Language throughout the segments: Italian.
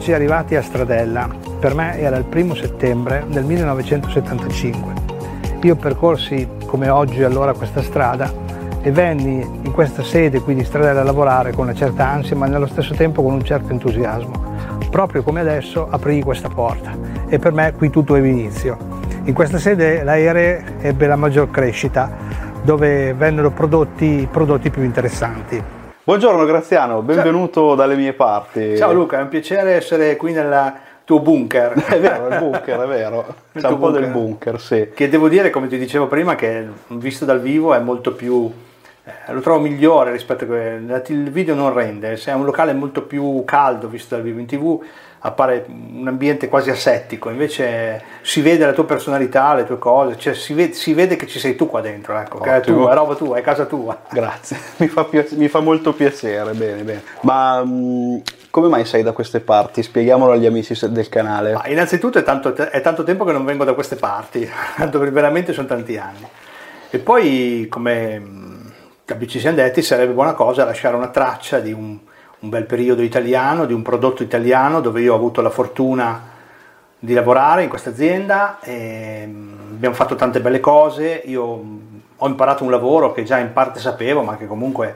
Eccoci arrivati a Stradella. Per me era il 1° settembre del 1975. Io percorsi come oggi allora questa strada e venni in questa sede qui di Stradella a lavorare con una certa ansia, ma nello stesso tempo con un certo entusiasmo. Proprio come adesso aprii questa porta e per me qui tutto ebbe inizio. In questa sede l'Aere ebbe la maggior crescita, dove vennero prodotti più interessanti. Buongiorno Graziano, benvenuto dalle mie parti. Ciao Luca, è un piacere essere qui nel tuo bunker. È vero, il bunker, è vero. C'è un po' del bunker, sì. Che devo dire, come ti dicevo prima, che visto dal vivo è molto più... lo trovo migliore rispetto a quello. Il video non rende, se è un locale molto più caldo visto dal vivo. In TV appare un ambiente quasi asettico, invece si vede la tua personalità, le tue cose, cioè si vede che ci sei tu qua dentro, ecco, che è roba tua, è casa tua. Grazie, mi fa molto piacere, bene. Ma come mai sei da queste parti? Spieghiamolo agli amici del canale. Ma innanzitutto è tanto tempo che non vengo da queste parti, tanto veramente sono tanti anni. E poi, come ci siamo detti, sarebbe buona cosa lasciare una traccia di un bel periodo italiano, di un prodotto italiano dove io ho avuto la fortuna di lavorare in questa azienda e abbiamo fatto tante belle cose. Io ho imparato un lavoro che già in parte sapevo, ma che comunque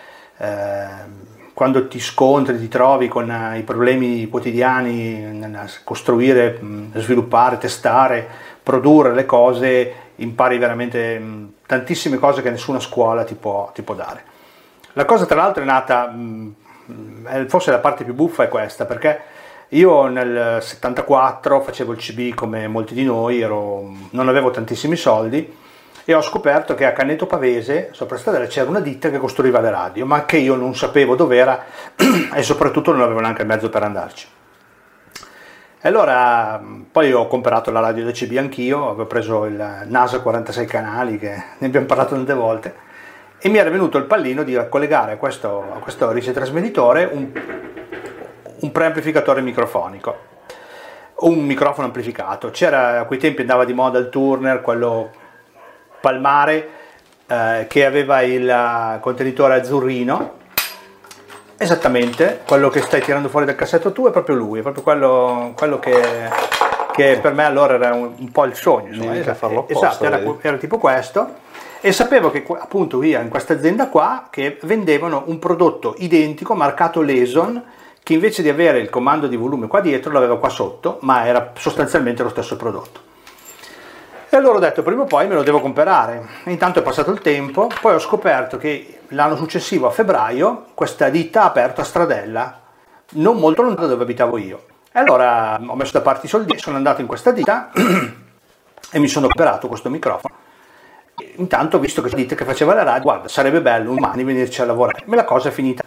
quando ti scontri, ti trovi con i problemi quotidiani nel costruire, sviluppare, testare, produrre le cose, impari veramente tantissime cose che nessuna scuola ti può dare. La cosa tra l'altro è nata, forse la parte più buffa è questa, perché io nel 74 facevo il CB come molti di noi, non avevo tantissimi soldi e ho scoperto che a Canneto Pavese, sopra Stradella, c'era una ditta che costruiva le radio, ma che io non sapevo dov'era e soprattutto non avevo neanche il mezzo per andarci. E allora poi ho comprato la radio del CB anch'io, avevo preso il NASA 46 canali, che ne abbiamo parlato tante volte, e mi era venuto il pallino di collegare a questo ricetrasmettitore un preamplificatore microfonico, un microfono amplificato. C'era, a quei tempi andava di moda il Turner, quello palmare, che aveva il contenitore azzurrino. Esattamente, quello che stai tirando fuori dal cassetto tu è proprio lui, è proprio quello che per me allora era un po' il sogno. Esatto, era tipo questo. E sapevo che appunto io in questa azienda qua che vendevano un prodotto identico marcato Leson, che invece di avere il comando di volume qua dietro l'aveva qua sotto, ma era sostanzialmente lo stesso prodotto. E allora ho detto prima o poi me lo devo comprare. E intanto è passato il tempo, poi ho scoperto che l'anno successivo, a febbraio, questa ditta ha aperto a Stradella, non molto lontano da dove abitavo io. E allora ho messo da parte i soldi, sono andato in questa ditta e mi sono comprato questo microfono. Intanto ho visto che ditta che faceva la radio, guarda, sarebbe bello un domani venirci a lavorare. Ma la cosa è finita.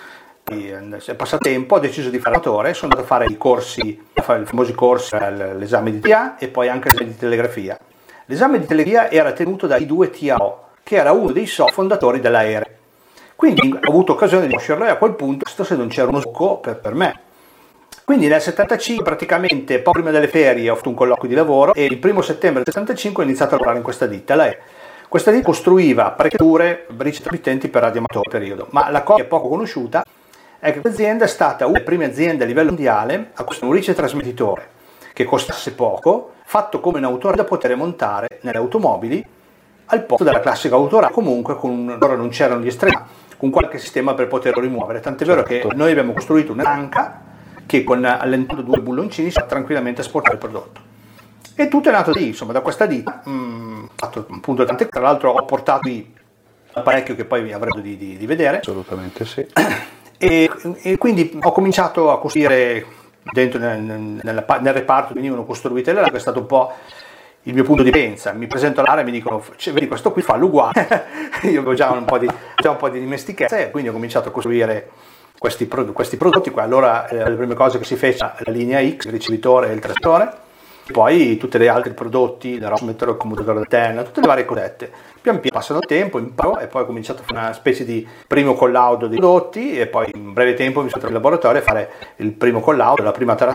È passato tempo, ho deciso di fare l'amatore, sono andato a fare i famosi corsi, l'esame di TA e poi anche l'esame di telegrafia. L'esame di telegrafia era tenuto dai due TAO, che era uno dei fondatori dell'Aere. Quindi ho avuto occasione di conoscerlo e a quel punto, se non c'era uno sbocco per me. Quindi nel 75, praticamente poco prima delle ferie, ho fatto un colloquio di lavoro e il 1° settembre del 75 ho iniziato a lavorare in questa ditta. Questa ditta costruiva apparecchiature ricetrasmittenti per radioamatori periodo, ma la cosa poco conosciuta è che questa è stata una delle prime aziende a livello mondiale a costruire un ricetrasmettitore che costasse poco, fatto come un autore da poter montare nelle automobili al posto della classica autoradio, comunque allora non c'erano gli estremi, con qualche sistema per poterlo rimuovere. Tant'è vero che noi abbiamo costruito una ranca che allentando 2 bulloncini si può tranquillamente esportare il prodotto. E tutto è nato lì, insomma, da questa ditta. Ho fatto appunto tante, tra l'altro ho portato qui l'apparecchio che poi avrei di vedere. Assolutamente sì. E quindi ho cominciato a costruire dentro nel reparto che venivano costruite le radio, è stato un po' il mio punto di partenza. Mi presento all'area e mi dicono, vedi questo qui fallo uguale. Io avevo già un po' di dimestichezza e quindi ho cominciato a costruire questi prodotti qua. Allora le prime cose che si fece la linea X, il ricevitore e il trasmettitore, poi tutti gli altri prodotti, il trasmettitore, il commutatore d'antenna, tutte le varie cosette. Pian piano passano il tempo, imparo e poi ho cominciato a fare una specie di primo collaudo dei prodotti e poi in breve tempo mi sono trovato in laboratorio a fare il primo collaudo, la prima